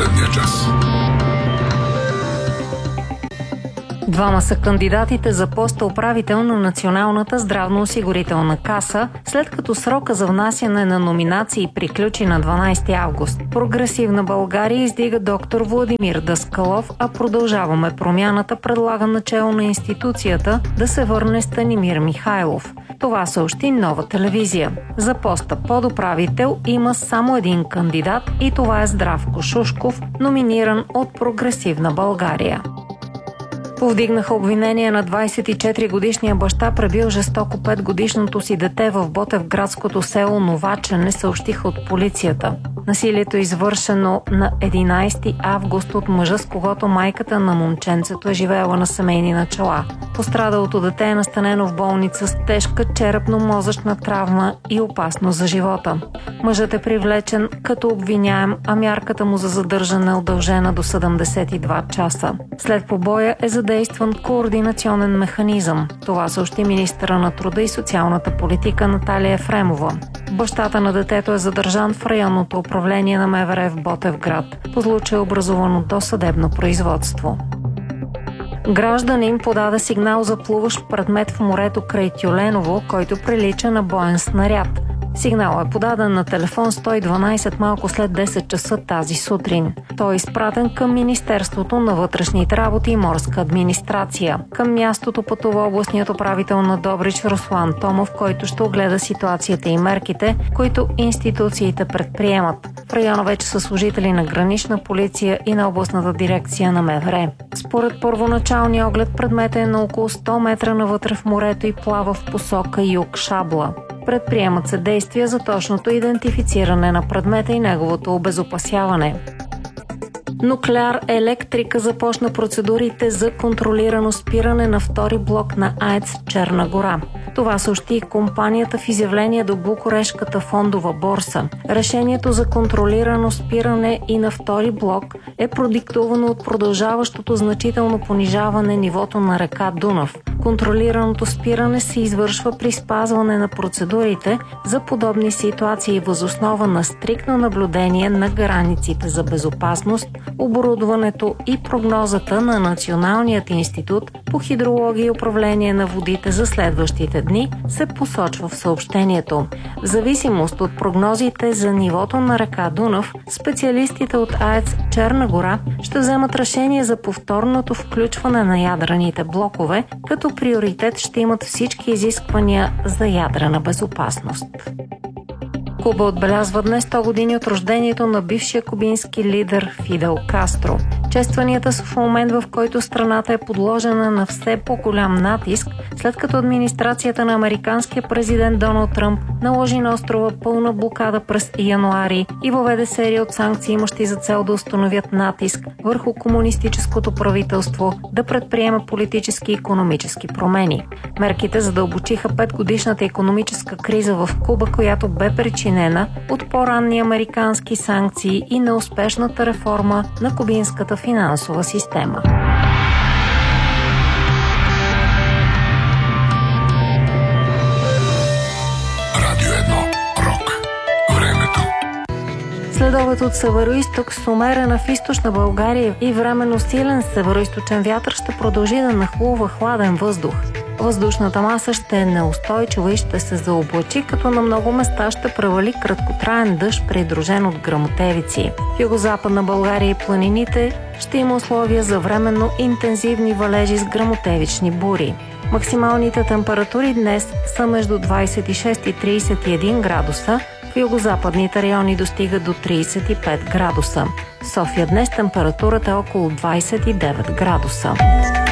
последния час. Двама са кандидатите за поста управител на Националната здравноосигурителна каса, след като срока за внасяне на номинации приключи на 12 август. Прогресивна България издига доктор Владимир Даскалов, а Продължаваме промяната предлага начело на институцията да се върне Станимир Михайлов. Това съобщи Нова телевизия. За поста подуправител има само един кандидат и това е Здравко Шушков, номиниран от Прогресивна България. Повдигнаха обвинение на 24-годишния баща, пребил жестоко 5-годишното си дете в ботевградското село Новачене, съобщиха от полицията. Насилието е извършено на 11 август от мъжа, с когото майката на момченцето е живеела на семейни начала. Пострадалото дете е настанено в болница с тежка черепно-мозъчна травма и опасно за живота. Мъжът е привлечен като обвиняем, а мярката му за задържане е удължена до 72 часа. След побоя е задействан координационен механизъм. Това съобщи министъра на труда и социалната политика Наталия Ефремова. Бащата на детето е задържан в районното управление на МВР в Ботевград. По случай е образувано досъдебно производство. Гражданин подаде сигнал за плуващ предмет в морето край Тюленово, който прилича на боен снаряд. Сигналът е подаден на телефон 112 малко след 10 часа тази сутрин. Той е изпратен към Министерството на вътрешните работи и морска администрация. Към мястото пътува областният управител на Добрич Руслан Томов, който ще огледа ситуацията и мерките, които институциите предприемат. В района вече са служители на гранична полиция и на областната дирекция на МВР. Според първоначалния оглед предметът е на около 100 метра навътре в морето и плава в посока юг-Шабла. Предприемат се действия за точното идентифициране на предмета и неговото обезопасяване. Нуклеар Електрика започна процедурите за контролирано спиране на втори блок на АЕЦ Черна гора. Това съобщи компанията в изявление до Букурешката фондова борса. Решението за контролирано спиране и на втори блок е продиктувано от продължаващото значително понижаване нивото на река Дунав. Контролираното спиране се извършва при спазване на процедурите за подобни ситуации въз основа на стриктно наблюдение на границите за безопасност, оборудването и прогнозата на Националният институт по хидрология и управление на водите за следващите дни, се посочва в съобщението. В зависимост от прогнозите за нивото на река Дунав, специалистите от АЕЦ Черна гора ще вземат решение за повторното включване на ядрените блокове, като приоритет ще имат всички изисквания за ядрена безопасност. Куба отбелязва днес 100 години от рождението на бившия кубински лидер Фидел Кастро. Честванията са в момент, в който страната е подложена на все по-голям натиск, след като администрацията на американския президент Доналд Тръмп наложи на острова пълна блокада през януари и въведе серия от санкции, имащи за цел да установят натиск върху комунистическото правителство да предприема политически и икономически промени. Мерките задълбочиха 5-годишната икономическа криза в Куба, която бе причинена от по-ранни американски санкции и неуспешната реформа на кубинската финансова система. Радио 1. Рок. Времето. Следобед от североизток с умерена в източна България и временно силен североизточен вятър ще продължи да нахлува хладен въздух. Въздушната маса ще е неустойчива и ще се заоблачи, като на много места ще превали краткотраен дъжд, придружен от гръмотевици. В югозападна България и планините ще има условия за временно интензивни валежи с гръмотевични бури. Максималните температури днес са между 26 и 31 градуса, в югозападните райони достига до 35 градуса. В София днес температурата е около 29 градуса.